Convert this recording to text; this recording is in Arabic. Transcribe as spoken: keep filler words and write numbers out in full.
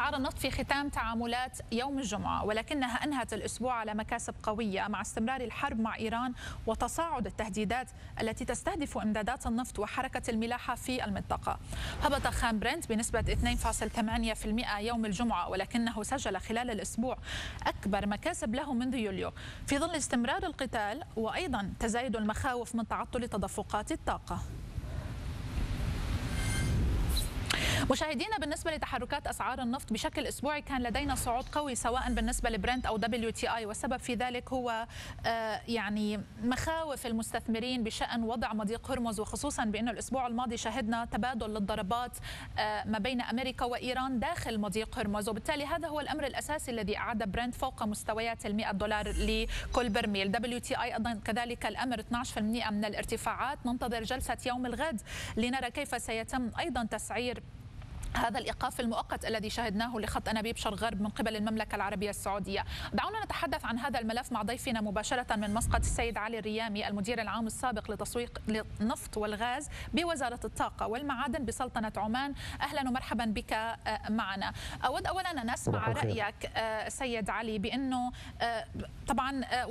أسعار النفط في ختام تعاملات يوم الجمعة، ولكنها أنهت الأسبوع على مكاسب قوية مع استمرار الحرب مع إيران وتصاعد التهديدات التي تستهدف إمدادات النفط وحركة الملاحة في المنطقة. هبط خام برنت بنسبة اثنين فاصلة ثمانية بالمئة يوم الجمعة، ولكنه سجل خلال الأسبوع أكبر مكاسب له منذ يوليو في ظل استمرار القتال وأيضا تزايد المخاوف من تعطل تدفقات الطاقة. مشاهدينا، بالنسبة لتحركات أسعار النفط بشكل أسبوعي كان لدينا صعود قوي سواء بالنسبة لبرنت أو دبليو تي آي، والسبب في ذلك هو يعني مخاوف المستثمرين بشأن وضع مضيق هرمز، وخصوصا بأن الأسبوع الماضي شهدنا تبادل للضربات ما بين أمريكا وإيران داخل مضيق هرمز، وبالتالي هذا هو الأمر الأساسي الذي أعاد برنت فوق مستويات المئة دولار لكل برميل. دبليو تي آي أيضا كذلك الأمر اثني عشر بالمئة من الارتفاعات. ننتظر جلسة يوم الغد لنرى كيف سيتم أيضا تسعير هذا الإيقاف المؤقت الذي شهدناه لخط أنابيب شرق غرب من قبل المملكة العربية السعودية. دعونا نتحدث عن هذا الملف مع ضيفنا مباشرة من مسقط السيد علي الريامي، المدير العام السابق لتسويق النفط والغاز بوزارة الطاقة والمعادن بسلطنة عمان. أهلا ومرحبا بك معنا. أود أولا أن أسمع رأيك سيد علي بأنه طبعا